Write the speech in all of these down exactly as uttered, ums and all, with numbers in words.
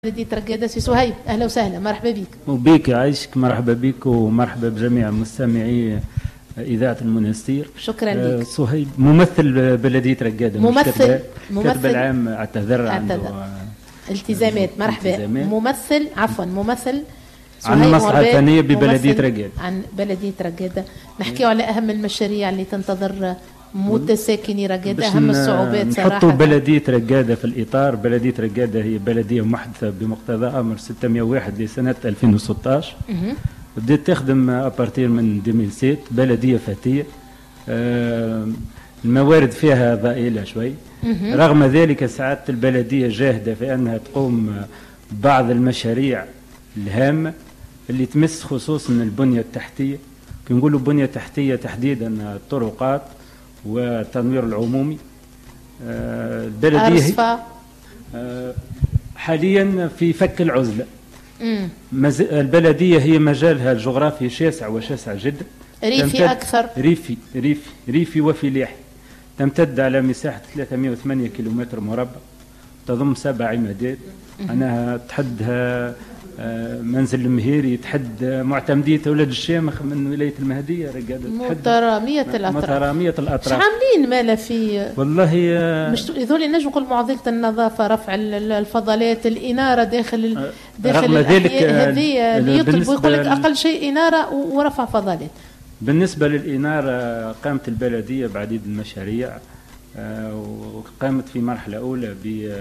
بلدية رقادة. سي صهيب، أهلا وسهلا، مرحبا بك. وبيك يعيشك، مرحبا بك ومرحبا بجميع مستمعي إذاعة المنستير. شكرا آه لك. صهيب ممثل بلدية رقادة، ممثل ممثل كاتب العام اعتذر عنده التزامات. مرحبا. التزامات. ممثل عفوا ممثل عن المصلحة الفنية ببلدية رقادة. عن بلدية رقادة. نحكيو على أهم المشاريع اللي تنتظر متساكني رقادة، أهم الصعوبات صراحة. نحطوا بلدية رقادة في الإطار. بلدية رقادة هي بلدية محدثة بمقتضى أمر ستمائة وواحد لسنة ألفين وستة عشر. بدأت تخدم أبارتير من ألفين وستة. بلدية فتية، آه الموارد فيها ضئيلة شوي. رغم ذلك سعادة البلدية جاهدة في أنها تقوم ببعض المشاريع الهامة اللي تمس خصوصا البنية التحتية. كنقولوا بنية تحتية تحديدا الطرقات والتنوير العمومي. آه البلدية آه حاليا في فك العزلة. مز... البلدية هي مجالها الجغرافي شاسع وشاسع جدا. ريفي أكثر. ريفي ريفي ريفي وفلاحي. تمتد على مساحة ثلاثمائة وثمانية كيلومتر مربع، تضم سبع عمادات. أنها تحدها منزل المهيري، تحد معتمدية ولاد الشامخ من ولاية المهدية رقادة، مترامية الأطراف. مترامية الأطراف. شو عاملين مالا في والله مش يذول نجم نقول معضلة النظافة، رفع الفضلات، الإنارة داخل داخل رغم ذلك هذه اللي يطلبوا يقول لك أقل شيء إنارة ورفع فضلات. بالنسبة للإنارة قامت البلدية بعديد المشاريع، وقامت في مرحلة أولى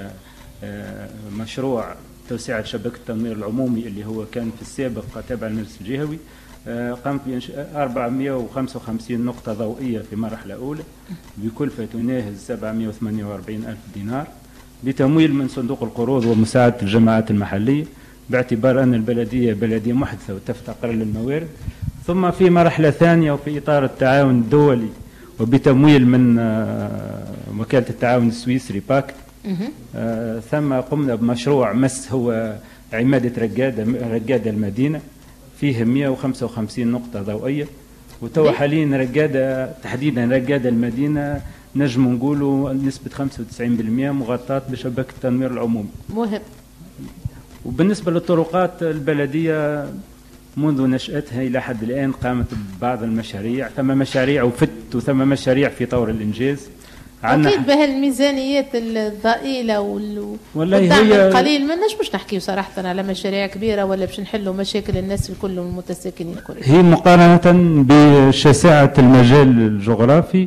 بمشروع توسعة شبكة التنوير العمومي اللي هو كان في السابق تابع للمجلس الجهوي. قامت بإنشاء أربعمائة وخمسة وخمسين نقطة ضوئية في مرحلة أولى بكلفة تناهز سبعمائة وثمانية وأربعين ألف دينار، بتمويل من صندوق القروض ومساعدة الجماعات المحلية، باعتبار أن البلدية بلدية محدثة وتفتقر للموارد. ثم في مرحلة ثانية وفي إطار التعاون الدولي وبتمويل من وكالة التعاون السويسري باكت، آه ثم قمنا بمشروع مس هو عمادة رقادة رقادة المدينة، فيه مائة وخمسة وخمسين نقطة ضوئية. وتو حاليا رقادة تحديدا رقادة المدينة نجم نقولوا نسبة خمسة وتسعين بالمئة مغطاة بشبكة التنوير العمومي. مهم. وبالنسبة للطرقات البلدية منذ نشأتها إلى حد الآن قامت ببعض المشاريع. ثم مشاريع وفت وثم مشاريع في طور الإنجاز. أكيد بهالميزانيات الضئيلة والدعم القليل ما نجمش نحكيو صراحة على مشاريع كبيرة ولا باش نحلوا مشاكل الناس الكل والمتساكنين الكل. هي مقارنة بشساعة المجال الجغرافي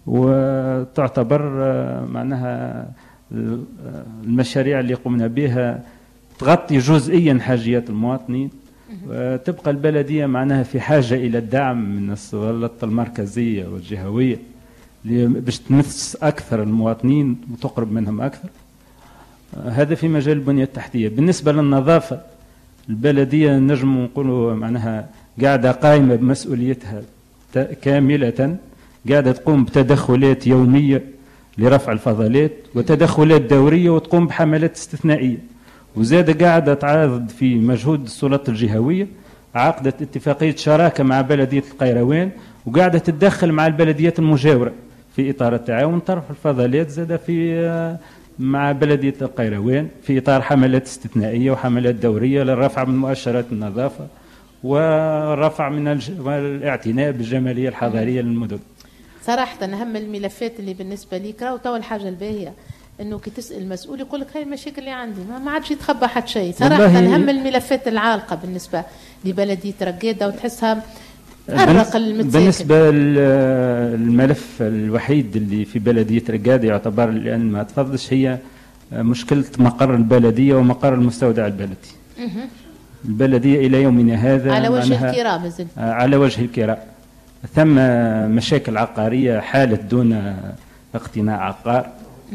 وتعتبر معناها المشاريع اللي قمنا بها تغطي جزئيا حاجيات المواطنين. تبقى البلدية معناها في حاجة إلى الدعم من السلطة المركزية والجهوية باش تمس أكثر المواطنين وتقرب منهم أكثر. هذا في مجال البنية التحتية. بالنسبة للنظافة البلدية نجم نقولوا معناها قاعدة قائمة بمسؤوليتها كاملة، قاعدة تقوم بتدخلات يومية لرفع الفضلات وتدخلات دورية وتقوم بحملات استثنائية. وزاد قاعدة تعارض في مجهود السلطة الجهوية، عقدت اتفاقية شراكة مع بلدية القيروان وقاعدة تتدخل مع البلديات المجاورة في إطار التعاون ترفع الفضلات زاد في مع بلدية القيروان في إطار حملات استثنائية وحملات دورية للرفع من مؤشرات النظافة والرفع من الاعتناء بالجمالية الحضارية للمدن. صراحة أهم الملفات اللي بالنسبة لي كراو تو الحاجة الباهية انه كي تسال المسؤول يقول لك هاي المشاكل اللي عندي ما عادش يتخبى حد شيء. صراحه اهم الملفات العالقه بالنسبه لبلديه رقادة وتحسها أرق المتساكن. بالنسبة للملف الوحيد اللي في بلدية رقادة يعتبر لأن ما تفضلش هي مشكلة مقر البلدية ومقر المستودع البلدي. البلدية إلى يومنا هذا على وجه الكراء مازال على وجه الكراء. ثم مشاكل عقارية حالت دون اقتناء عقار.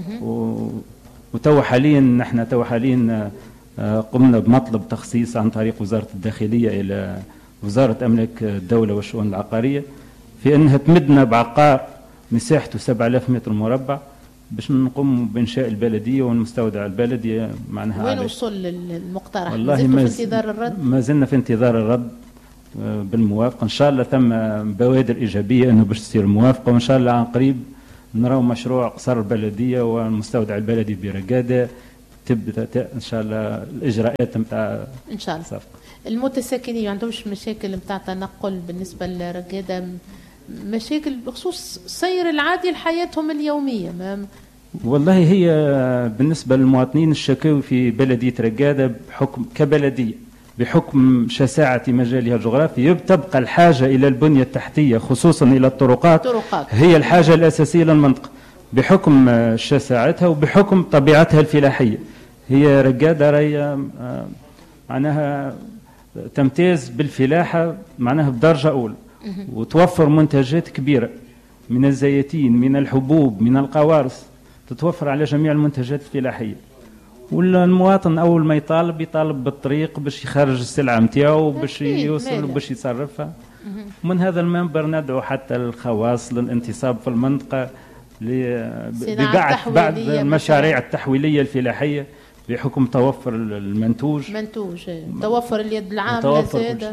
وتو حاليا نحن تو حاليا قمنا بمطلب تخصيص عن طريق وزارة الداخلية إلى وزارة أملاك الدولة والشؤون العقارية في أنها تمدنا بعقار مساحته سبعة آلاف متر مربع باش نقوم بإنشاء البلدية والمستودع البلدي. معناها وين وصل المقترح؟ والله ما زلنا في انتظار الرد؟ ما زلنا في انتظار الرد بالموافقة. إن شاء الله ثم بوادر إيجابية أنه باش تصير الموافقة، وإن شاء الله عن قريب نراو مشروع قصر البلدية والمستودع البلدي برقادة تبدا ان شاء الله الاجراءات نتاع ان شاء الله. المتساكنين ما عندهمش مشاكل نتاع تنقل بالنسبه للرقاده، مشاكل بخصوص السير العادي لحياتهم اليوميه؟ ما والله هي بالنسبه للمواطنين الشكاوي في بلديه رقاده بحكم كبلديه بحكم شساعة مجالها الجغرافي تبقى الحاجة إلى البنية التحتية خصوصا إلى الطرقات طرقات. هي الحاجة الأساسية للمنطقة بحكم شساعتها وبحكم طبيعتها الفلاحية. هي رقادة راهي معناها تمتاز بالفلاحة معناها بدرجة أولى وتوفر منتجات كبيرة من الزيتين من الحبوب من القوارص، تتوفر على جميع المنتجات الفلاحية. والمواطن اول ما يطالب يطالب بالطريق باش يخرج السلعه نتاعو باش يوصل وباش يصرفها. من هذا المنبر ندعو حتى الخواص للانتصاب في المنطقه لبعث بعض المشاريع التحويليه الفلاحيه بحكم توفر المنتوج منتوج توفر اليد العامله زاده.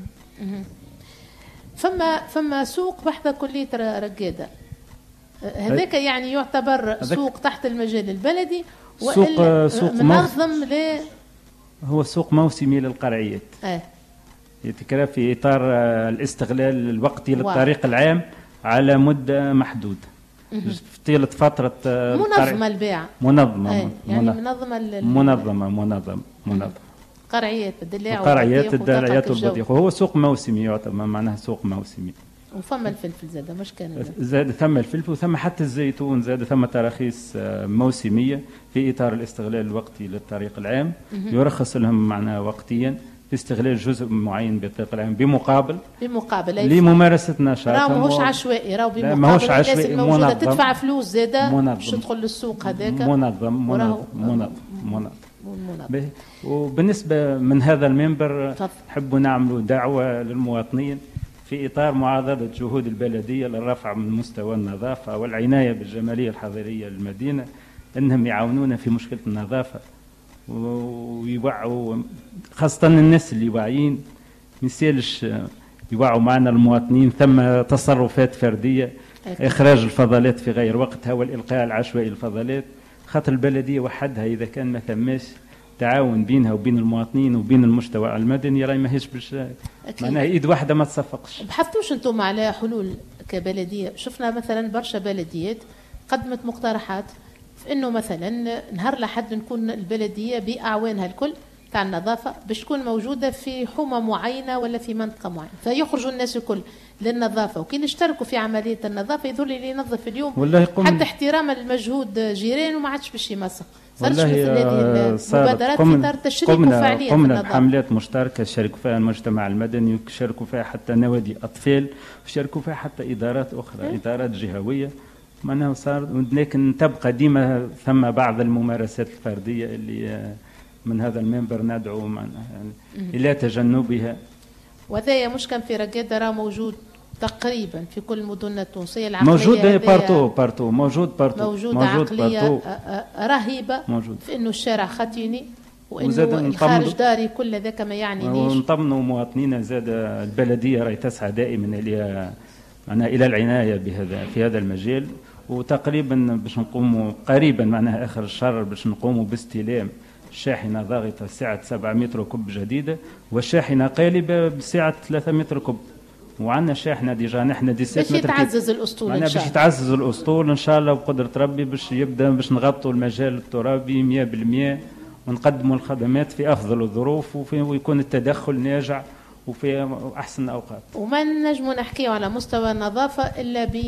فما فما سوق بحث كليه رقاده هذاك يعني يعتبر سوق تحت المجال البلدي سوق سوق منظم ل هو سوق موسمي للقرعيات. اه يتكرر في اطار الاستغلال الوقتي للطريق العام على مده محدوده في طيله فتره منظمه البيع منظمه آه. يعني منظمه منظمه منظمه منظمه قرعيات الدلاع قرعيات الدلاعات والبطيخ. وهو سوق موسمي يعتبر معناها سوق موسمي. وفما الفلفل زاد مش كان زاد ثم الفلفل وثم حتى الزيتون زاد ثم تراخيص موسميه في اطار الاستغلال الوقتي للطريق العام يرخص لهم معناها وقتيا في استغلال جزء معين بالطريق العام بمقابل بمقابل لممارسه نشاط. راهو ماهوش عشوائي راهو بمقابل الناس الموجوده تدفع فلوس زاده باش تدخل للسوق هذاك منظم منظم منظم منظم منظم. وبالنسبه من هذا المنبر نحب نعملوا دعوه للمواطنين في إطار معاضدة جهود البلدية للرفع من مستوى النظافة والعناية بالجمالية الحضارية للمدينة، أنهم يعاونونا في مشكلة النظافة ويوعوا خاصة الناس اللي واعيين ما يسالش يوعوا معنا المواطنين. ثم تصرفات فردية إخراج الفضلات في غير وقتها والإلقاء العشوائي للفضلات، خاطر البلدية وحدها إذا كان ما ثماش تعاون بينها وبين المواطنين وبين المجتمع المدني راهي ماهيش باش معناها ايد واحده ما تصفقش. بحثتوش انتم على حلول كبلديه؟ شفنا مثلا برشا بلديات قدمت مقترحات في انه مثلا نهار لحد نكون البلديه باعوانها الكل تاع النظافه باش تكون موجوده في حومه معينه ولا في منطقه معينه فيخرجوا الناس الكل للنظافه، وكي نشتركوا في عمليه النظافه يظل اللي ينظف اليوم حتى احتراما لمجهود جيران وما عادش باش يمسخ. والله المبادرات في اطار تشريك وفعاليه قمنا بحملات مشتركه شاركوا فيها المجتمع المدني وشاركوا فيها حتى نوادي اطفال وشاركوا فيها حتى ادارات اخرى م? ادارات جهويه معناها صار. لكن تبقى ديما ثم بعض الممارسات الفرديه اللي من هذا المنبر ندعو يعني الى تجنبها. وهذا مش كان في رقاده راه موجود تقريبا في كل المدن التونسيه العقليه موجود بارتو بارتو موجود بارتو موجود, موجود عقليه بارتو رهيبه موجود. في انه الشارع خطيني وانه الخارج داري كل ذاك ما يعني ليش ونطمنوا مواطنينا. زاد البلديه راهي تسعى دائما الى معناها الى العنايه بهذا في هذا المجال، وتقريبا باش نقوموا قريبا معناها اخر الشهر باش نقوموا باستلام شاحنه ضاغطه سعه سبعة متر كوب جديده وشاحنه قالبه بسعه ثلاثة متر كوب، وعندنا شاحنه ديجا نحن دي باش يتعزز الاسطول ان شاء الله. باش يتعزز الاسطول ان شاء الله بقدره ربي باش يبدا باش نغطوا المجال الترابي مئة بالمئة ونقدموا الخدمات في افضل الظروف وفي ويكون التدخل ناجع وفي احسن الاوقات. وما نجموا نحكيوا على مستوى النظافه الا ب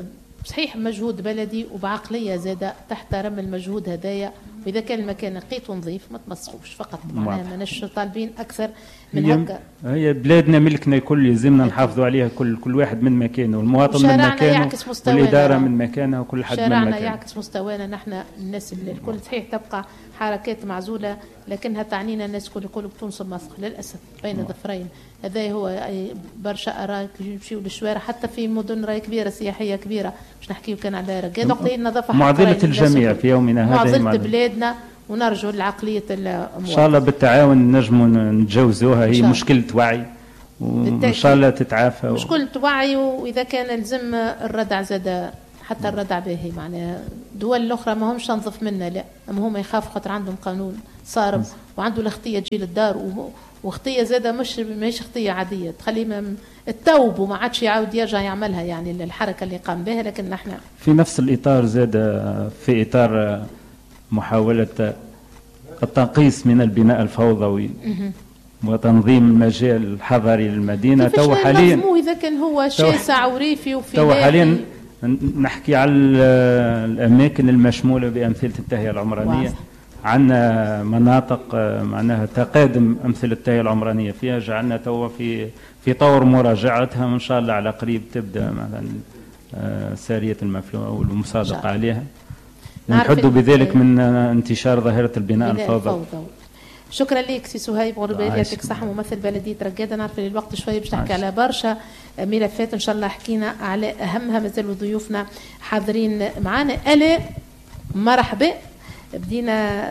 صحيح مجهود بلدي وبعقليه زاده تحترم المجهود هدايا، واذا كان المكان لقيت نظيف ما تمسخوش فقط معناها ماناش طالبين اكثر من هكا. هي بلادنا ملكنا الكل يلزمنا نحافظوا عليها كل كل واحد من مكانه والمواطن من مكانه والاداره من مكانها وكل حد من مكانه. شارعنا يعكس مستوانا نحن الناس الكل. صحيح تبقى حركات معزوله لكنها تعنينا الناس كل كل بتنصب مسخ للاسف بين ظفرين. هذا هو برشا اراء يمشيوا للشوارع حتى في مدن راهي كبيره سياحيه كبيره باش نحكيو كان على رقاد وقت النظافه معضله الجميع في يومنا هذا معضله بلادنا ونرجو لعقليه الامور. ان شاء الله بالتعاون نجموا نتجاوزوها. هي مشكله وعي وان شاء الله تتعافى مشكله وعي، واذا كان لزم الردع زاد حتى الردع باهي معناها الدول الاخرى ما همش انظف منا لا، اما هما يخافوا خاطر عندهم قانون صارم وعنده الاخطيه تجي للدار، واخطيه زاده مش ماهيش خطيه عاديه تخليه التوب وما عادش يعاود يرجع يعملها يعني الحركه اللي قام بها. لكن نحن في نفس الاطار زاد في اطار محاوله التنقيص من البناء الفوضوي وتنظيم المجال الحضري للمدينه. تو حاليا اذا كان هو شاسع وريفي وفي تو حاليا نحكي على الاماكن المشموله بامثله التهيئه العمرانيه. واضح. عندنا مناطق معناها تقادم امثله التهيئه العمرانيه فيها، جعلنا تو في في طور مراجعتها وان شاء الله على قريب تبدا مثلا ساريه المفلوع والمصادقه عليها، ونحد بذلك من انتشار ظاهره البناء الفوضوي. شكرا لك سي سهيب غربالي، يعطيك الصحه، ممثل بلديه رقاده. نعرف الوقت شويه باش نحكي على برشا ملفات ان شاء الله حكينا على اهمها، مازالوا ضيوفنا حاضرين معنا. الا مرحبا، بدينا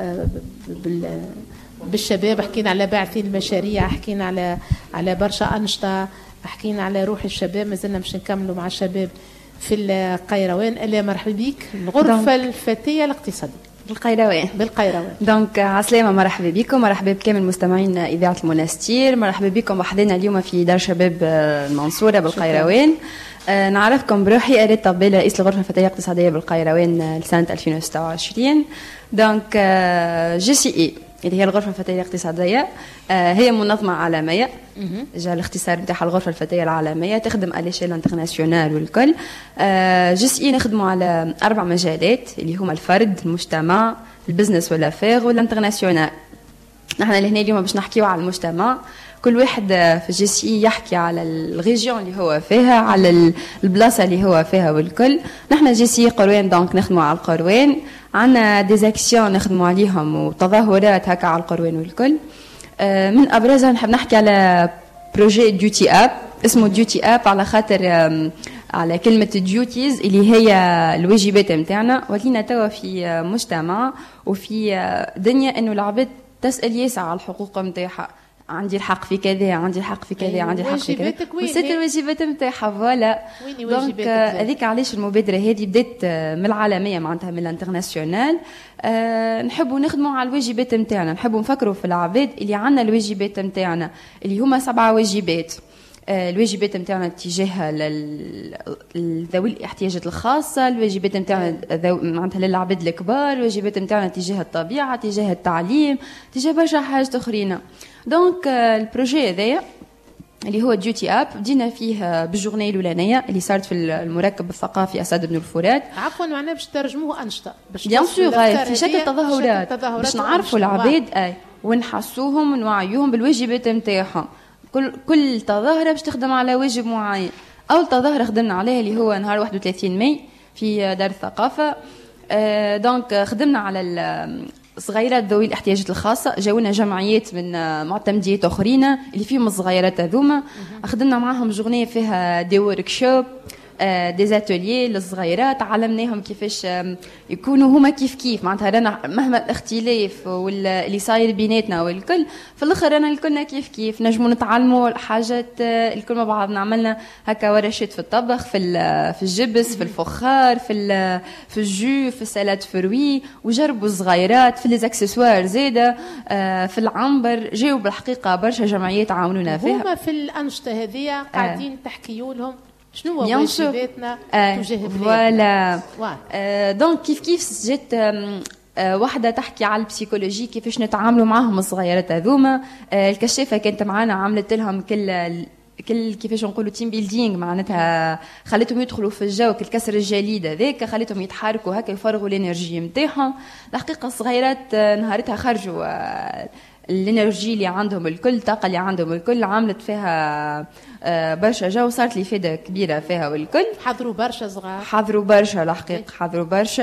بالشباب، حكينا على باعثين المشاريع، حكينا على على برشا انشطه، حكينا على روح الشباب، مازلنا باش نكملوا مع الشباب في القيروان. الا مرحبا بك، الغرفه الفتيه الاقتصاديه بالقيروان. بالقيروان دونك عسلامة، مرحبا بكم، مرحبا بكامل مستمعين إذاعة المنستير، مرحبا بكم وحدنا اليوم في دار شباب المنصورة بالقيروان. آه نعرفكم بروحي أريد طبيل رئيس الغرفة الفتية الاقتصادية بالقيروان لسنة ألفين وستة وعشرين. دونك آه جي سي إي اللي هي الغرفة الفتية الاقتصادية آه هي منظمة عالمية، جاء الاختصار بتاعها الغرفة الفتية العالمية، تخدم على شيل انترناسيونال والكل. آه جي سي إي نخدموا على أربع مجالات اللي هما الفرد، المجتمع، البزنس والافير والانترناسيونال. نحن لهنا اليوم باش نحكيو على المجتمع. كل واحد في جي سي إي يحكي على الريجيون اللي هو فيها، على البلاصه اللي هو فيها والكل. نحن جي سي إي قروان، دونك نخدموا على القروان، عندنا ديزاكسيون نخدموا عليهم وتظاهرات هكا على القروان والكل. من ابرزها نحب نحكي على بروجي ديوتي اب، اسمه ديوتي اب على خاطر على كلمه ديوتيز اللي هي الواجبات نتاعنا. ولينا توا في مجتمع وفي دنيا انه العباد تسال ياسع على الحقوق نتاعها، عندي الحق في كذا، عندي الحق في كذا، عندي الحق في كذا، وست الواجبات نتاعها. فوالا دونك هذيك علاش المبادره هذه بدات من العالميه معناتها من الانترناسيونال. أه نحبوا نخدموا على الواجبات نتاعنا، نحبوا نفكروا في العباد اللي عندنا الواجبات نتاعنا اللي هما سبعه واجبات. الواجبات نتاعنا تجاه ذوي الاحتياجات الخاصه، الواجبات نتاعنا معناتها للعباد الكبار، الواجبات نتاعنا تجاه الطبيعه، تجاه التعليم، تجاه برشا حاجات اخرين. دونك البروجي هذايا اللي هو ديوتي اب بدينا فيه بالجورنيه الاولانيه اللي صارت في المركب الثقافي اسد بن الفرات. عفوا معناها باش ترجموه انشطه باش بيان سور في شكل تظاهرات باش نعرفوا العباد اي ونحسوهم ونوعيوهم بالواجبات نتاعهم. كل كل تظاهره باش تخدم على واجب معين. اول تظاهره خدمنا عليها اللي هو نهار واحد وثلاثين ماي في دار الثقافه. آه دونك خدمنا على صغيرات ذوي الاحتياجات الخاصه، جاونا جمعيات من معتمديات اخرين اللي فيهم الصغيرات هذوما، خدمنا معاهم جورنيه فيها دي ورك شوب، دي زاتوليي للصغيرات، علمناهم كيفاش يكونوا هما كيف كيف معناتها رانا مهما الاختلاف واللي صاير بيناتنا والكل في الاخر رانا الكلنا كيف كيف نجموا نتعلموا حاجات الكل مع بعضنا. عملنا هكا ورشات في الطبخ، في في الجبس، في الفخار، في في الجو، في السلاد فروي، وجربوا الصغيرات في ليزاكسسوار زاده، في العنبر. جاوا بالحقيقه برشا جمعيات عاونونا فيها. هما في الانشطه هذه قاعدين آه. تحكيوا لهم شنو هو واجباتنا تجاه بلادنا. فوالا دونك كيف كيف جات آه واحدة تحكي على البسيكولوجي كيفاش نتعاملوا معهم الصغيرات هذوما. آه الكشافة كانت معانا عملت لهم كل كل كيفاش نقولوا تيم بيلدينغ معناتها خليتهم يدخلوا في الجو كالكسر الجليد هذاك، خليتهم يتحركوا هكا يفرغوا الانرجي نتاعهم. الحقيقة الصغيرات نهارتها خرجوا آه الانرجي اللي عندهم الكل، الطاقه اللي عندهم الكل، عملت فيها برشا جو، صارت لي فائده كبيره فيها والكل. حضروا برشا صغار، حضروا برشا الحقيقه، حضروا برشا.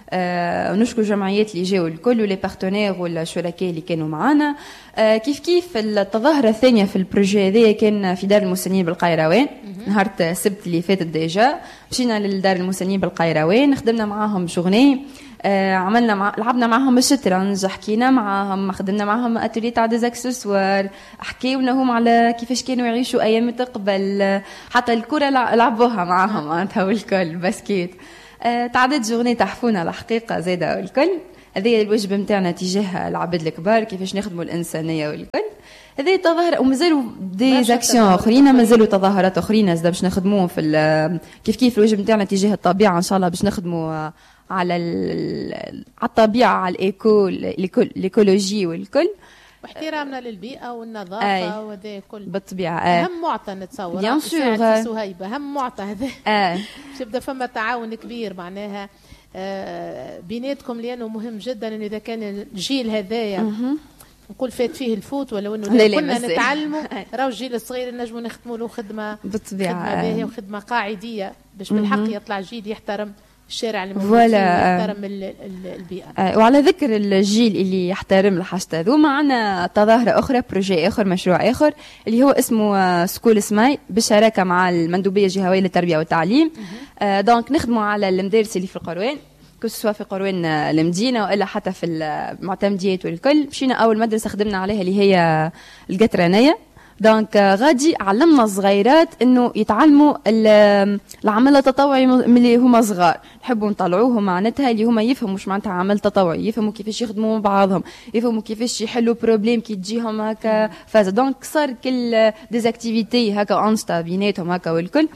آه ونشكر الجمعيات اللي جاوا الكل ولي بارتنير والشركاء اللي كانوا معنا. آه كيف كيف التظاهره الثانيه في البروجي هذايا كان في دار المسنين بالقيروان نهار السبت اللي فات ديجا. مشينا للدار المسنين بالقيروان، خدمنا معاهم جورني، آه عملنا مع... لعبنا معهم الشطرنج، حكينا معاهم، خدمنا معاهم اتولي تاع ديزاكسسوار، حكيونا هم على كيفاش كانوا يعيشوا ايام قبل، حتى الكره لعبوها معاهم معناتها والكل باسكيت. آه تعدد جورني تحفونا الحقيقه زاده والكل. هذا الواجب نتاعنا تجاه العباد الكبار كيفاش نخدموا الانسانيه والكل. هذه تظاهر ومازالوا دي زاكسيون اخرين مازالوا تظاهرات اخرين زاد باش نخدموهم في كيف كيف الواجب نتاعنا تجاه الطبيعه ان شاء الله باش نخدموا على على الطبيعه على الايكو الايكولوجي والكل واحترامنا للبيئه والنظافه وهذا كل بالطبيعه. اهم معطى نتصور بيان سور سهيبه اهم معطى هذا اه باش يبدا فما تعاون كبير معناها آه بيناتكم لانه مهم جدا انه اذا كان الجيل هذايا نقول فات فيه الفوت ولا انه كنا نتعلموا راهو الجيل الصغير نجموا نخدموا له خدمه بالطبيعه خدمه باهيه وخدمه قاعديه باش بالحق يطلع جيل يحترم الشارع اللي موجود فيه يحترم البيئه. آه وعلى ذكر الجيل اللي يحترم الحاجات هذو معنا تظاهره اخرى بروجي اخر مشروع اخر اللي هو اسمه سكول سماي بالشراكه مع المندوبيه الجهويه للتربيه والتعليم. آه دونك نخدموا على المدارس اللي في القروان سواء في قروان المدينه والا حتى في المعتمديات والكل. مشينا اول مدرسه خدمنا عليها اللي هي القطرانيه. دونك غادي علمنا الصغيرات انه يتعلموا العمل التطوعي من اللي هما صغار نحبوا نطلعوهم معناتها اللي هما يفهموا واش معناتها عمل تطوعي يفهموا كيفاش يخدموا مع بعضهم يفهموا كيفاش يحلوا بروبليم كي تجيهم هكا فاز. دونك صار كل ديزاكتيفيتي هكا انستا بيناتهم هكا والكل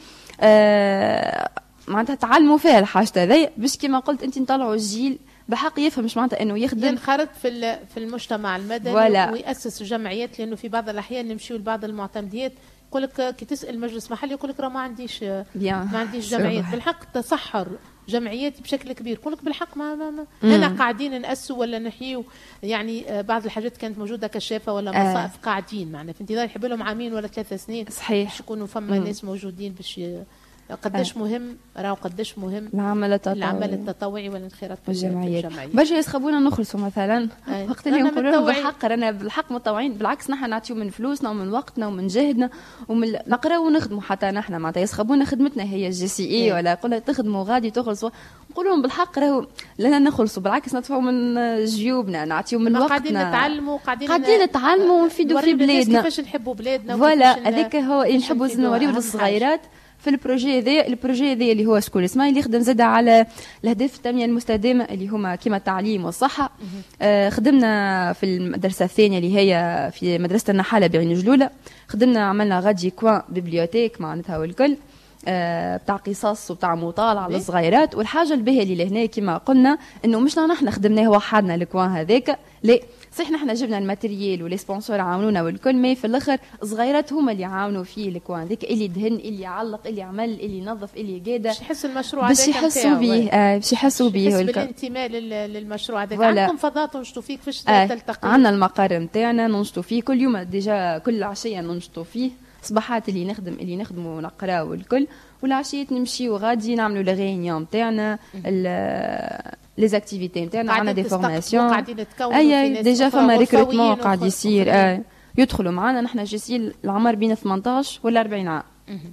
آه معناتها تعلموا فيها الحاجه هذيا باش كما قلت انت نطلعوا الجيل بحق يفهم مش معناتها انه يخدم ينخرط في في المجتمع المدني ولا. ويأسس جمعيات لانه في بعض الاحيان نمشيو لبعض المعتمديات يقول لك كي تسال مجلس محلي يقول لك راه ما عنديش ما عنديش جمعيات. بالحق تصحر جمعيات بشكل كبير يقول لك بالحق ما, ما, ما. انا قاعدين نأسوا ولا نحيوا يعني بعض الحاجات كانت موجوده كشافه ولا مصائف آه. قاعدين معنا في انتظار يحب لهم عامين ولا ثلاثة سنين صحيح باش يكونوا فما ناس موجودين باش قداش مهم راهو قداش مهم العمل التطوعي العمل التطوعي والانخراط في الجمعيات. باش يسخبونا نخلصوا مثلا وقت اللي نقولوا لهم بالحق رانا بالحق متطوعين بالعكس نحن نعطيو من فلوسنا ومن وقتنا ومن جهدنا ومن نقراو ونخدموا حتى نحن معناتها يسخبونا خدمتنا هي الجي سي اي ولا يقول لك تخدموا غادي تخلصوا نقول لهم بالحق راهو لنا نخلصوا بالعكس ندفعوا من جيوبنا نعطيو من وقتنا قاعدين نتعلموا قاعدين قاعدين نتعلموا ونفيدوا في بلادنا كيفاش نحبوا بلادنا فوالا هذاك هو نحبوا نوريو للصغيرات في البروجي هذا البروجي هذا اللي هو سكول سماي اللي خدم زاد على الاهداف التنميه المستدامه اللي هما كما التعليم والصحه. آه خدمنا في المدرسه الثانيه اللي هي في مدرسه النحاله بعين جلوله خدمنا عملنا غادي كوان بيبليوتيك معناتها والكل آه بتاع قصص وبتاع مطالعه للصغيرات. والحاجه الباهيه اللي لهنا كما قلنا انه مش نحن خدمناه وحدنا الكوان هذاك لا صحيح نحن جبنا الماتريال ولي سبونسور عاونونا والكل ما في الاخر صغيرات هما اللي عاونوا فيه الكوان ذيك اللي دهن اللي يعلق اللي عمل اللي ينظف اللي قاده باش يحسوا المشروع هذاك باش يحسوا به آه باش يحسوا به بالانتماء للمشروع هذاك. عندكم فضاء تنشطوا فيه كيفاش آه تلتقي؟ عندنا المقر نتاعنا ننشطوا فيه كل يوم ديجا كل عشيه ننشطوا فيه صباحات اللي نخدم اللي نخدموا ونقراو والكل والعشيات نمشيو غادي نعملوا لي ريونيون نتاعنا لي زاكتيفيتي نتاعنا عندنا دي فورماسيون قاعدين نتكونوا اي ديجا فما ريكروتمون قاعد يصير آه. يدخلوا معنا نحن جيسي العمر بين ثمنطاش ولا أربعين عام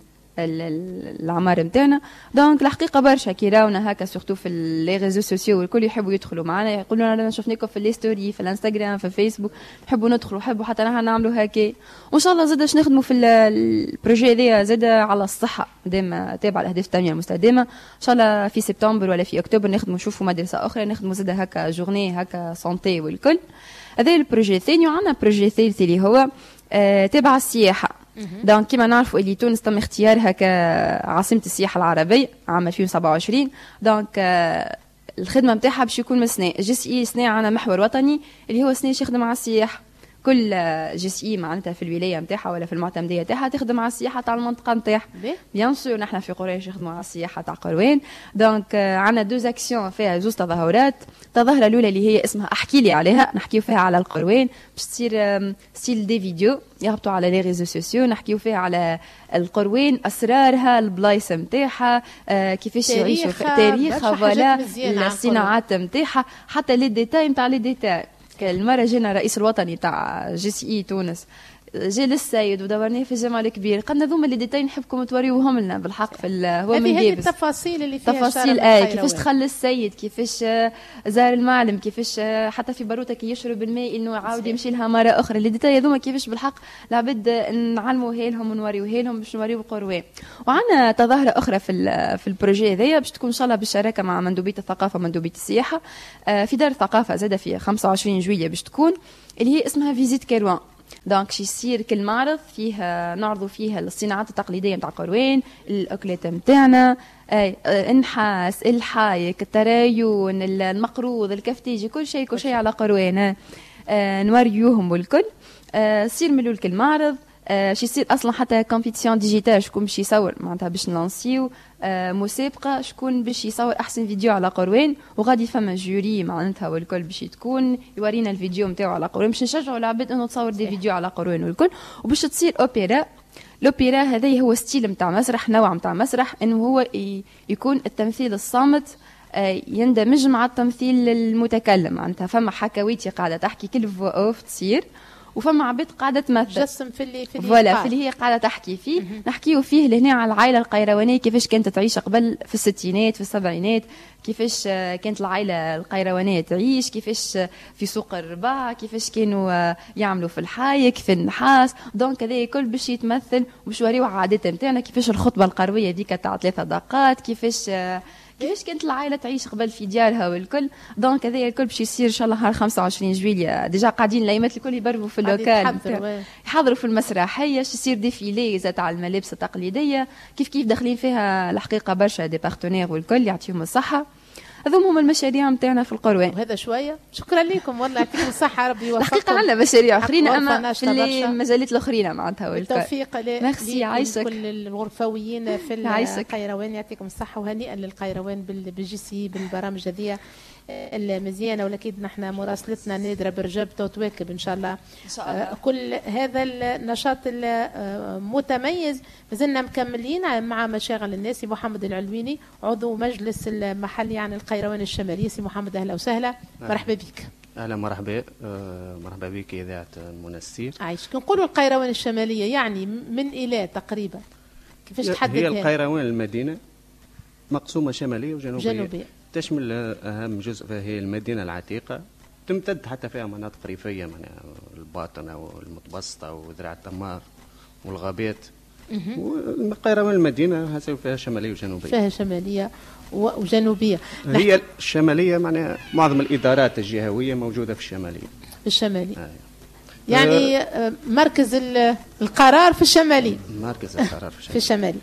العمر نتاعنا. دونك الحقيقه برشا كي راونا هكا سورتو في لي ريزو سوسيو والكل يحبوا يدخلوا معنا يقولوا لنا شفناكم في لي ستوري في الانستغرام في فيسبوك نحبوا ندخلوا نحبوا حتى نحن نعملوا هكا وان شاء الله زاد باش نخدموا في البروجي هذا زاد على الصحه ديما تابع الاهداف التنميه المستدامه ان شاء الله في سبتمبر ولا في اكتوبر نخدموا نشوفوا مدرسه اخرى نخدموا زاد هكا جورني هكا سونتي والكل. هذا البروجي الثاني. وعندنا بروجي ثالث اللي هو آه تابع السياحه. دونك كما نعرفوا اللي تونس تم اختيارها كعاصمه السياحه العربيه عام ألفين وسبعة وعشرين. دونك آه الخدمه نتاعها باش يكون من سنه جي سي اي سنه عندنا محور وطني اللي هو سنه يخدم على السياحه. كل جي سي اي معناتها في الولايه نتاعها ولا في المعتمديه نتاعها تخدم على السياحه تاع المنطقه نتاعها. بيان سور نحن في قريش نخدموا على السياحه تاع قروان. دونك عندنا دوز اكسيون فيها زوج تظاهرات. التظاهره الاولى اللي هي اسمها احكي لي عليها نحكيو فيها على القروان باش تصير ستيل دي فيديو يهبطوا على لي ريزو سوسيو نحكيو فيها على القروان اسرارها البلايص نتاعها آه كيفاش يعيشوا تاريخها فوالا الصناعات نتاعها حتى لي ديتاي نتاع لي ديتاي. المره جينا الرئيس الوطني تاع جي سي اي تونس جا للسيد ودورناه في الجامع الكبير، قلنا ذوما اللي ديتاي نحبكم توريوهم لنا بالحق في هو من هذه التفاصيل اللي فيها تفاصيل آه كيفاش دخل السيد، كيفاش زار المعلم، كيفاش حتى في باروته كي يشرب الماء انه عاود يمشي لها مره اخرى. اللي ديتاي هذوما كيفاش بالحق العباد نعلموها لهم ونوريوها لهم باش نوريو قروان. وعندنا تظاهره اخرى في في البروجي هذايا باش تكون ان شاء الله بالشراكه مع مندوبيه الثقافه ومندوبيه السياحه آه في دار الثقافه زاده في خمسة وعشرين جويلية باش تكون، اللي هي اسمها فيزيت كيروان. دونك شي يصير كل معرض فيها نعرضوا فيها الصناعات التقليديه نتاع قروان، الاكلات نتاعنا، النحاس، الحايك، الترايون، المقروض، الكفتيجي، كل شيء كل شيء على قروان آه نوريوهم والكل. آه صير ملول كل معرض آه شي يصير اصلا حتى كومبيتيسيون ديجيتال، شكون باش يصور معناتها باش نلانسيو آه مسابقه شكون باش يصور احسن فيديو على قروان، وغادي فما جوري معناتها والكل باش تكون يورينا الفيديو نتاعو على قروان باش نشجعوا العباد انه تصور دي فيديو على قروان والكل. وباش تصير اوبيرا. الاوبيرا هذا هو ستيل نتاع مسرح، نوع نتاع مسرح انه هو يكون التمثيل الصامت يندمج مع التمثيل المتكلم، معناتها فما حكاويتي قاعده تحكي كل فوا اوف تصير، وفما عباد قاعده تمثل جسم في اللي في اللي فوالا في اللي هي قاعده تحكي فيه. نحكيو فيه لهنا على العائله القيروانيه كيفاش كانت تعيش قبل في الستينات في السبعينات، كيفاش كانت العائله القيروانيه تعيش، كيفاش في سوق الرباع، كيفاش كانوا يعملوا في الحايك في النحاس. دونك هذا كل باش يتمثل وباش يوريو عادات نتاعنا، كيفاش الخطبه القرويه ديك تاع ثلاثه دقات، كيفاش كيفاش كانت العائله تعيش قبل في ديارها والكل. دونك هذا الكل باش يصير ان شاء الله نهار خمسة وعشرين جويلية. ديجا قاعدين الايامات الكل يبربوا في اللوكال يحضروا في المسرحيه، باش يصير ديفيلي تاع الملابس التقليديه كيف كيف داخلين فيها الحقيقه برشا دي بارتنير والكل يعطيهم الصحه. هذوم هما المشاريع نتاعنا في القروان. وهذا شويه شكرا لكم والله يعطيكم الصحه ربي يوفقكم. الحقيقه عندنا مشاريع اخرين اما في المجالات الاخرين معناتها والكل. بالتوفيق ميرسي عايشك كل الغرفويين في القيروان، يعطيكم الصحه وهنيئا للقيروان بالجي سي بالبرامج هذه المزيانه. ولكن نحن مراسلتنا نادره برجبته وتواكب ان شاء الله, إن شاء الله. آه كل هذا النشاط المتميز. مازلنا مكملين مع مشاغل الناس. محمد العلويني عضو مجلس المحلي عن القيروان الشمالي. سي محمد اهلا وسهلا. مرحبا بك. اهلا مرحبا. آه مرحبا بك اذاعه المنستير. عايشك. نقولوا القيروان الشماليه يعني من الى تقريبا كيفاش تحدد؟ هي القيروان المدينه مقسومه شماليه وجنوبيه. جنوبيه. تشمل أهم جزء هي المدينة العتيقة، تمتد حتى فيها مناطق ريفية من الباطنة والمتبسطة وذراع التمار والغابات. والقيروان المدينة هسه فيها شمالية وجنوبية. فيها شمالية وجنوبية. هي الشمالية معناها معظم الإدارات الجهوية موجودة في الشمالية. في الشمالية. آه. يعني آه مركز القرار في الشمالي. مركز القرار في الشمالي. في الشمالي.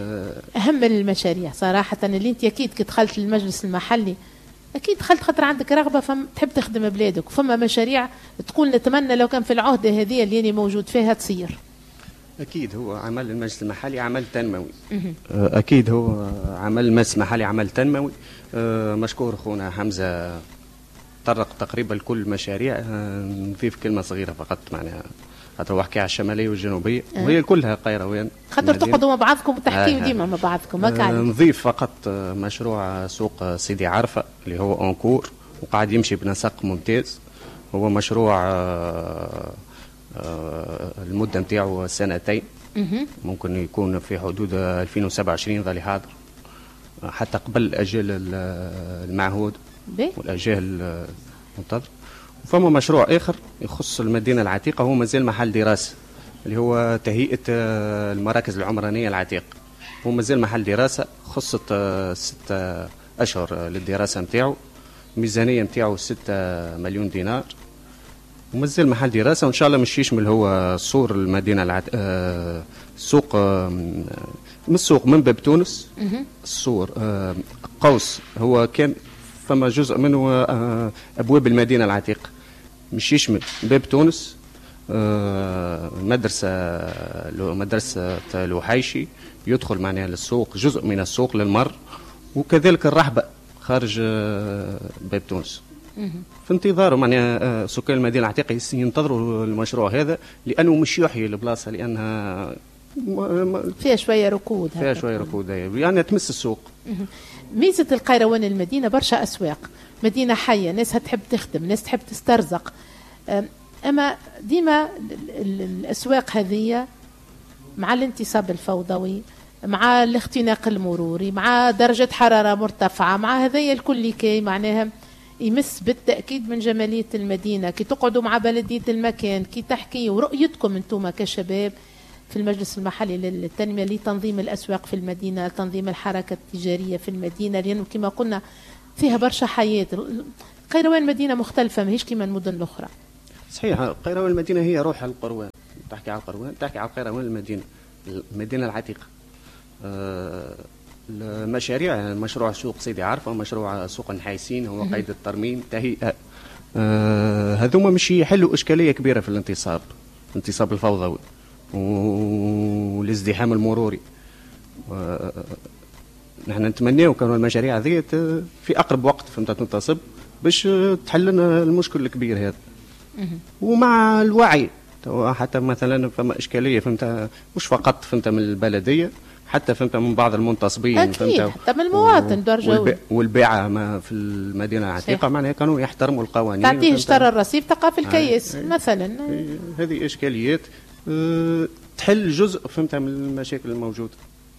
أهم المشاريع صراحة اللي أنت أكيد كي دخلت للمجلس المحلي أكيد دخلت خاطر عندك رغبة فم تحب تخدم بلادك، وفما مشاريع تقول نتمنى لو كان في العهدة هذه اللي أنا موجود فيها تصير. أكيد هو عمل المجلس المحلي عمل تنموي. أكيد هو عمل المجلس المحلي عمل تنموي. مشكور أخونا حمزة طرق تقريبا لكل المشاريع. نضيف كلمة صغيرة فقط معناها خاطر احكي على الشماليه والجنوبيه أه. وهي كلها قيروان خاطر تقعدوا مع بعضكم وتحكيوا ديما مع بعضكم. ما أه نضيف فقط مشروع سوق سيدي عرفه اللي هو أنكور وقاعد يمشي بنسق ممتاز. هو مشروع أه أه المده نتاعو سنتين. أه. ممكن يكون في حدود ألفين وسبعة وعشرين ظل حاضر حتى قبل الاجال المعهود والاجال المنتظر. فما مشروع آخر يخص المدينة العتيقة هو مازال محل دراسة اللي هو تهيئة المراكز العمرانية العتيقة. هو مازال محل دراسة خصت ستة أشهر للدراسة متاعه. ميزانية متاعه ستة مليون دينار ومازال محل دراسة وإن شاء الله مش يشمل هو سور المدينة العتيقة. السوق من السوق من باب تونس. السور قوس هو كان فما جزء منه أبواب المدينة العتيقة مش يشمل باب تونس مدرسة مدرسة الوحيشي يدخل معناها للسوق جزء من السوق للمر وكذلك الرحبة خارج باب تونس. في انتظاره معناها سكان المدينة العتيقة ينتظروا المشروع هذا لأنه مش يحيي البلاصة لأنها فيها شوية ركود. فيها شوية ركود يعني تمس السوق. ميزة القيروان المدينة برشا أسواق، مدينة حية، ناس تحب تخدم، ناس تحب تسترزق. أما ديما الأسواق هذه مع الانتصاب الفوضوي، مع الاختناق المروري، مع درجة حرارة مرتفعة، مع هذايا الكل كي معناها يمس بالتأكيد من جمالية المدينة. كي تقعدوا مع بلدية المكان، كي تحكي ورؤيتكم انتم كشباب في المجلس المحلي للتنمية لتنظيم الأسواق في المدينة، تنظيم الحركة التجارية في المدينة، لأنه كما قلنا فيها برشا حياة. قيروان مدينة مختلفة ماهيش كما المدن الأخرى. صحيح، قيروان المدينة هي روح القروان. تحكي على القروان تحكي على قيروان المدينة، المدينة العتيقة. أه المشاريع، مشروع سوق سيدي عرفة، مشروع سوق النحايسين، هو قيد الترميم، تهيئة، أه هذوما مش يحلوا إشكالية كبيرة في الانتصاب، الانتصاب الفوضوي والازدحام المروري. أه نحن نتمناو كانوا المشاريع هذه في أقرب وقت فهمت تنتصب باش تحل لنا المشكل الكبير هذا. ومع الوعي حتى مثلا فما إشكالية فهمت مش فقط فهمت من البلدية، حتى فهمت من بعض المنتصبين، أكيد حتى من المواطن درجة والبيعة ما في المدينة العتيقة معناها كانوا يحترموا القوانين. تعطيه اشترى الرصيف تقع في الكيس آه مثلا. هذه إشكاليات أه تحل جزء فهمت من المشاكل الموجودة.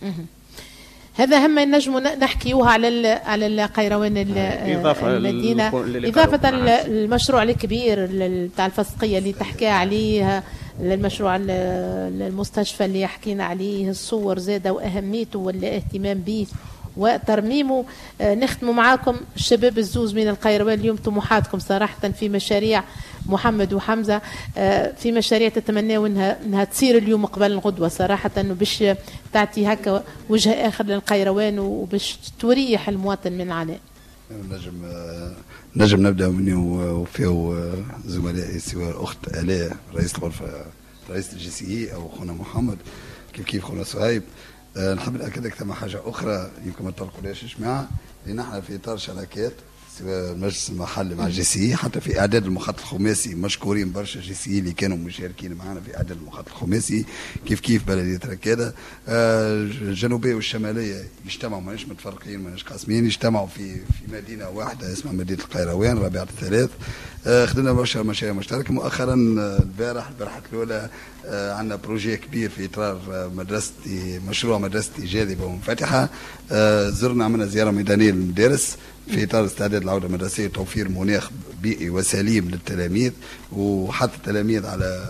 هذا هم نجم نحكيوها على على القيروان المدينة، إضافة المشروع الكبير تاع الفسقية اللي تحكي عليه، المشروع المستشفى اللي حكينا عليه، الصور زادة وأهميته والاهتمام به وترميمه. نختم معاكم الشباب الزوز من القيروان اليوم، طموحاتكم صراحة في مشاريع محمد وحمزة، في مشاريع تتمنوا انها انها تصير اليوم قبل الغدوة صراحة، انه باش تعطي هكا وجه اخر للقيروان وباش تريح المواطن من العناء. نجم نجم نبدا مني وفيه زملائي سواء الاخت الاء رئيس الغرفة رئيس الجي سي اي او خونا محمد كيف كيف خونا صهيب. أه نحب ناكد لك ثم حاجه اخرى يمكن ما تطرقولهاش جماعه، لان احنا في اطار شراكات سواء المجلس المحلي مع الجي سي حتى في اعداد المخطط الخماسي، مشكورين برشا جي سي اللي كانوا مشاركين معنا في اعداد المخطط الخماسي، كيف كيف بلديه ركاده. أه الجنوبيه والشماليه يجتمعوا، ماناش متفرقين ماناش قاسمين، يجتمعوا في في مدينه واحده اسمها مدينه القيروان رابعه الثلاث. أه خدنا برشا مشاريع مشتركه مؤخرا. البارح البارحه الاولى أه عندنا بروجي كبير في اطار مدرستي، مشروع مدرستي جاذبه ومنفتحه. أه زرنا عملنا زياره ميدانيه للمدارس في اطار استعداد العوده المدرسيه وتوفير مناخ بيئي وسليم للتلاميذ، وحتى التلاميذ على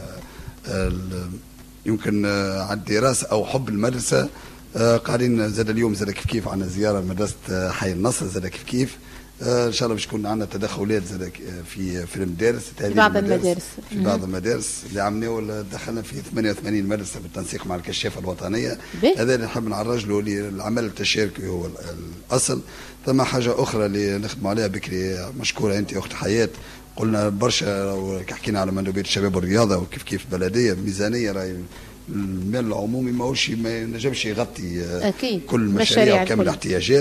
يمكن على الدراسه او حب المدرسه. قاعدين زاد اليوم زاد كيف كيف عندنا زياره لمدرسه حي النصر زاد كيف كيف. ان شاء الله باش يكون عندنا تدخلات زاد في في المدارس، في بعض المدارس في بعض المدارس اللي عملناه دخلنا في ثمانية وثمانين مدرسه بالتنسيق مع الكشافه الوطنيه. هذا اللي نحب نعرجله للعمل التشاركي هو الاصل. ثم حاجه اخرى اللي نخدموا عليها بكري، مشكوره انت اخت حياه، قلنا برشا حكينا على مندوبيه الشباب والرياضه وكيف كيف بلديه ميزانيه راهي المال العمومي ماهوش ما ينجمش يغطي أكيد كل المشاريع وكامل الاحتياجات.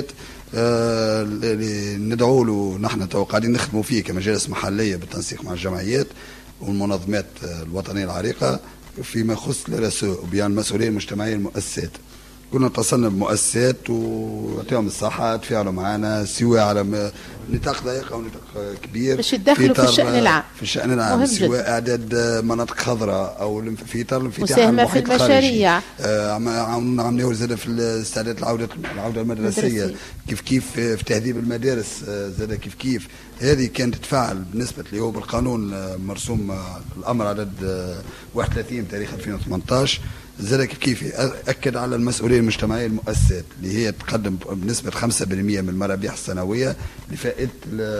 آه اللي ندعو له نحن تو قاعدين نخدموا فيه كمجالس محليه بالتنسيق مع الجمعيات والمنظمات الوطنيه العريقه فيما يخص الرسو وبيان المسؤوليه المجتمعيه المؤسسات. كنا اتصلنا بمؤسسات ويعطيهم الصحه تفاعلوا معنا سواء على نطاق ضيق او نطاق كبير باش يدخلوا في الشان العام في الشان العام سواء اعداد مناطق خضراء او في اطار الانفتاح مساهمه في المشاريع. عملناه زاد في استعداد العوده العوده المدرسيه كيف كيف في تهذيب المدارس زاد كيف كيف. هذه كانت تتفاعل بالنسبه اللي هو بالقانون مرسوم الامر عدد واحد وثلاثين تاريخ ألفين وثمانية عشر. زاد كيف كيف اكد على المسؤوليه المجتمعيه المؤسسات اللي هي تقدم بنسبه خمسة بالمئة من المرابح السنويه لفائده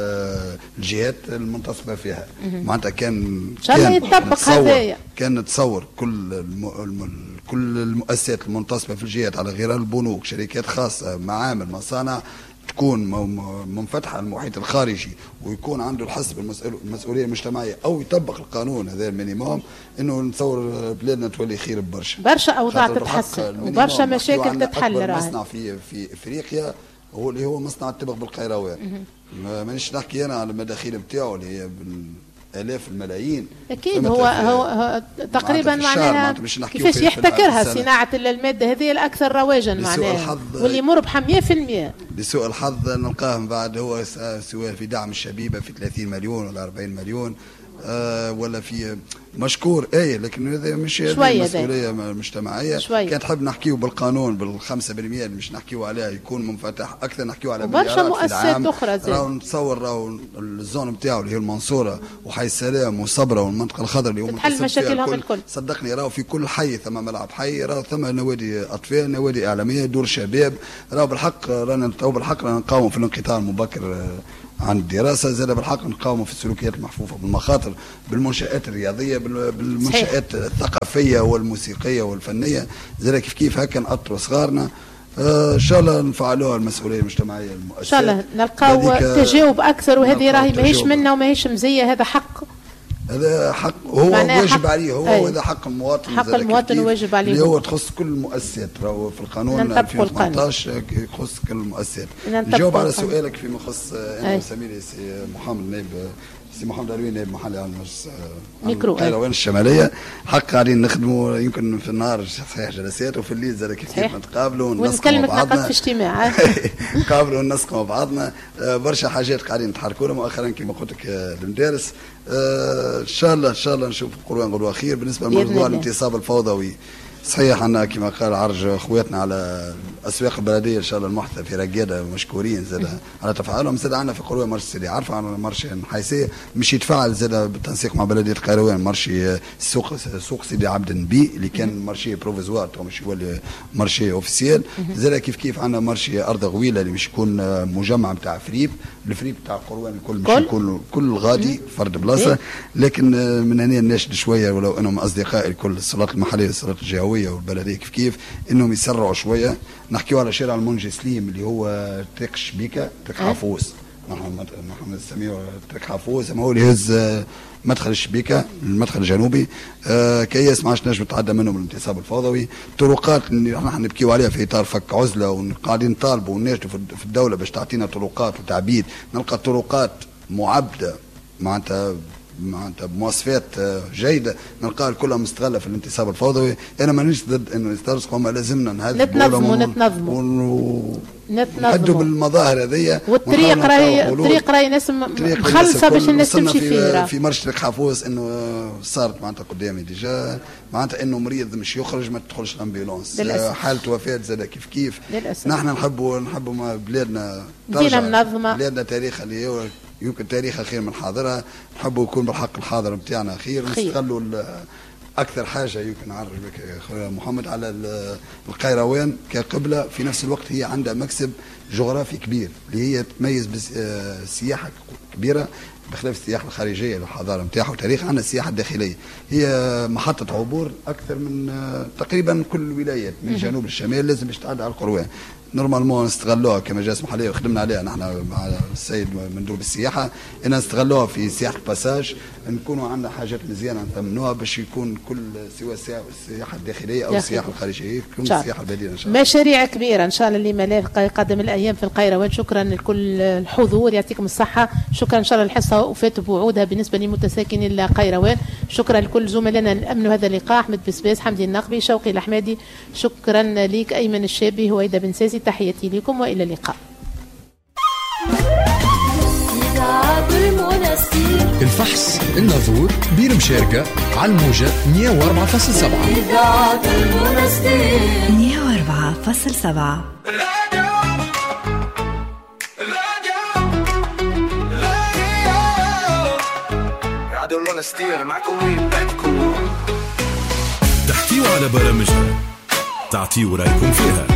الجهات المنتصبه فيها. معناتها كان ان شاء الله يتطبق هذايا. كان نتصور كل الم... كل المؤسسات المنتصبه في الجهات على غير البنوك، شركات خاصه، معامل، مصانع، تكون منفتحه على المحيط الخارجي ويكون عنده الحس بالمسؤوليه المجتمعيه او يطبق القانون هذا المينيموم، انه نتصور بلادنا تولي خير برشا برشا اوضاع تتحسن وبرشا مشاكل تتحل. اكبر مصنع في في افريقيا هو اللي هو مصنع التبغ بالقيروان. مانيش نحكي انا على المداخيل نتاعو اللي هي آلاف الملايين. أكيد هو, هو تقريبا معناها كيفاش يحتكرها صناعة المادة هذه الأكثر رواجا معناها واللي مربحة مئة بالمئة. لسوء الحظ نلقاه من بعد هو سواء في دعم الشبيبة في ثلاثين مليون ولا أربعين مليون آه ولا في مشكور اي، لكن هذا مش مسؤوليه مجتمعيه. كان تحب نحكيو بالقانون بالخمسة بالمئة اللي مش نحكيو عليها يكون منفتح اكثر، نحكيو على برشا مؤسسات اخرى زي راهو نتصور راهو الزون نتاعو اللي هي المنصوره وحي السلام وصبره والمنطقه الخضراء اللي هم تحل مشاكلهم الكل. صدقني راهو في كل حي ثم ملعب حي، راهو ثم نوادي اطفال، نوادي اعلاميه، دور شباب. راهو بالحق رانا تو بالحق رانا نقاوموا في الانقطاع المبكر عن الدراسة، زاد بالحق نقاوموا في السلوكيات المحفوفة بالمخاطر، بالمنشآت الرياضية، بالمنشآت الثقافية والموسيقية والفنية، زاد كيف كيف هكا نأطروا صغارنا. آه ان شاء الله نفعلوها المسؤوليه المجتمعيه المؤسسات، ان شاء الله نلقاو تجاوب اكثر، وهذه راهي ماهيش منا وماهيش مزيه، هذا حق، هذا حق هو واجب حق عليه هو، وهذا حق المواطن، حق المواطن واجب عليه، اللي هو تخص كل المؤسسات. راهو في القانون ألفين وثمانية عشر يخص كل المؤسسات. نجاوب على سؤالك فيما يخص انه سميري سي محمد نائب سي محمد علوي نائب محلي على المجلس القيروان الشماليه. حق قاعدين نخدموا يمكن في النهار صحيح جلسات، وفي الليل زاد كيف كيف نتقابلوا وننسقوا مع بعضنا في اجتماع نتقابلوا وننسقوا مع بعضنا. برشا حاجات قاعدين نتحركوا لها مؤخرا كما قلت لك المدارس. ان شاء الله ان شاء الله نشوف القروان غدوه خير. بالنسبه لموضوع الانتصاب الفوضوي، صحيح أن كما قال عرج اخواتنا على الاسواق البلديه ان شاء الله المحتى في رقاده مشكورين زاد على تفاعلهم. زاد عندنا في قروان مرشي سيدي عارفه على مرشي حيسيه مش يتفاعل زاد بالتنسيق مع بلديه القيروان، مرشي سوق سوق سيدي عبد النبي اللي كان مرشي بروفيزوار تو مش يولي مرشي اوفيسيال. زاد كيف كيف عندنا مرشي ارض غويله اللي مش يكون مجمع نتاع فريب، الفريب نتاع القروان الكل مش يكون كل غادي فرد بلاصه. لكن من هنا ناشد شويه ولو انهم اصدقائي الكل السلطات المحليه السلطات الجهويه والبلديه كيف كيف انهم يسرعوا شويه. نحكيوا على شارع المنجي سليم اللي هو طريق الشبيكه، طريق حافوس، نحن نسميه طريق حافوس، اما هو اللي يهز مدخل الشبيكه المدخل الجنوبي. آه كياس ما عادش نجم تعدى منه بالانتصاب الفوضوي. طرقات اللي نحن نبكيوا عليها في اطار فك عزله، وقاعدين نطالبوا ونناشدوا في الدوله باش تعطينا طرقات وتعبيد. نلقى الطرقات معبده معناتها معناتها بمواصفات جيده، نلقاها كلها مستغله في الانتصاب الفوضوي. انا مانيش ضد انه يسترزقوا، ما لازمنا نهذبوا نتنظموا نتنظموا نحدوا بالمظاهر هذيا. والطريق راهي الطريق راهي ناس مخلصه باش الناس تمشي فيه. في مرشد حافوس انه صارت معناتها قدامي ديجا معناتها انه مريض مش يخرج ما تدخلش الامبيلونس، حاله وفاه زاد كيف كيف. نحن نحبوا نحبوا ما بلادنا ترجع منظمه، بلادنا تاريخ اللي هو يمكن تاريخها خير من حاضرها، نحبوا يكون بالحق الحاضر نتاعنا خير. نستغلوا اكثر حاجه يمكن نعرف بك يا خويا محمد على القيروان كقبله، في نفس الوقت هي عندها مكسب جغرافي كبير اللي هي تميز بسياحه كبيره بخلاف السياحه الخارجيه للحضاره نتاعها وتاريخ. عندنا السياحه الداخليه هي محطه عبور اكثر من تقريبا كل الولايات من الجنوب للشمال، لازم باش تعدي على القروان. نورمالمون نستغلوها كمجالس محليه وخدمنا عليها نحن مع السيد مندوب السياحه، ان نستغلوها في سياحه الباساج، نكونوا عندنا حاجات مزيانه نثمنوها باش يكون كل سواء السياحه الداخليه او السياحه الخارجيه تكون السياحه البديله ان شاء الله. مشاريع كبيره ان شاء الله اللي ملاك قادم الايام في القيروان. شكرا لكل الحضور، يعطيكم الصحه. شكرا ان شاء الله الحصه وفات بوعودها بالنسبه لمتساكني القيروان. شكرا لكل زملائنا اللي امنوا هذا اللقاء، احمد بسباس، حمدي النقبي، شوقي الحمادي. شكرا ليك ايمن الشابي، هويدا بن ساسي. تحياتي لكم والى اللقاء. الفحص الناظور بير مشاركة على الموجة مية وأربعة فاصلة سبعة مية وأربعة فاصلة سبعة. تحكيوا على برامجها، تعطيوا رأيكم فيها.